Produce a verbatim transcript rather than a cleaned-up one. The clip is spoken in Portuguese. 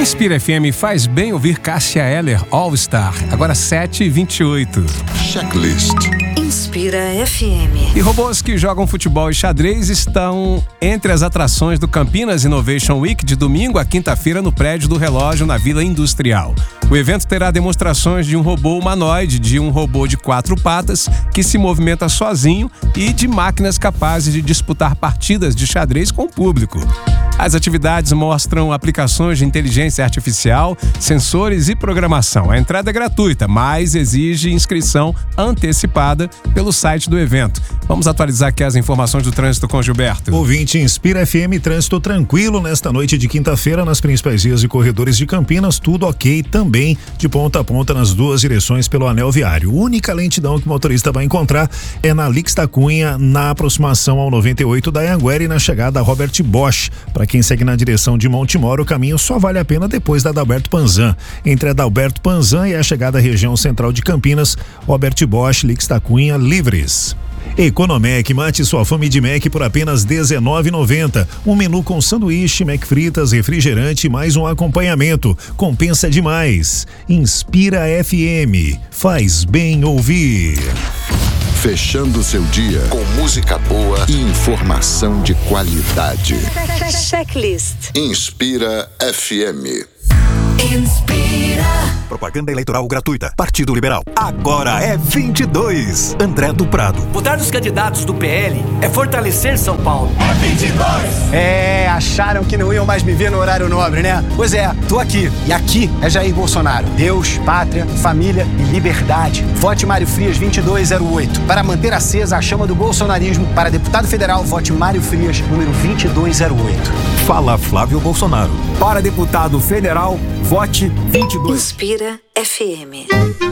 Inspira F M, faz bem ouvir Cássia Eller, All Star. Agora sete e vinte e oito. Checklist. Inspira F M. E robôs que jogam futebol e xadrez estão entre as atrações do Campinas Innovation Week de domingo a quinta-feira no prédio do relógio na Vila Industrial. O evento terá demonstrações de um robô humanoide, de um robô de quatro patas que se movimenta sozinho e de máquinas capazes de disputar partidas de xadrez com o público. As atividades mostram aplicações de inteligência artificial, sensores e programação. A entrada é gratuita, mas exige inscrição antecipada pelo site do evento. Vamos atualizar aqui as informações do trânsito com Gilberto. Ouvinte, Inspira F M, trânsito tranquilo nesta noite de quinta-feira nas principais vias e corredores de Campinas, tudo ok também de ponta a ponta nas duas direções pelo anel viário. Única lentidão que o motorista vai encontrar é na Lix da Cunha, na aproximação ao noventa e oito da Anhanguera e na chegada a Robert Bosch. Para quem segue na direção de Montemor, o caminho só vale a pena depois da Adalberto Panzan. Entre a Adalberto Panzan e a chegada à região central de Campinas, Robert Bosch, Lix da Cunha, livres. Economec, mate sua fome de Mac por apenas dezenove reais e noventa centavos. Um menu com sanduíche, Mac fritas, refrigerante e mais um acompanhamento. Compensa demais. Inspira F M. Faz bem ouvir. Fechando seu dia com música boa e informação de qualidade. Checklist. Inspira F M. Inspira. Propaganda eleitoral gratuita. Partido Liberal. Agora é vinte e dois. André do Prado. Votar nos candidatos do P L é fortalecer São Paulo. É vinte e dois! É, acharam que não iam mais me ver no horário nobre, né? Pois é, tô aqui. E aqui é Jair Bolsonaro. Deus, pátria, família e liberdade. Vote Mário Frias vinte e dois zero oito. Para manter acesa a chama do bolsonarismo, para deputado federal, vote Mário Frias, número vinte e dois zero oito. Fala Flávio Bolsonaro. Para deputado federal, vote vinte e dois. Inspira F M.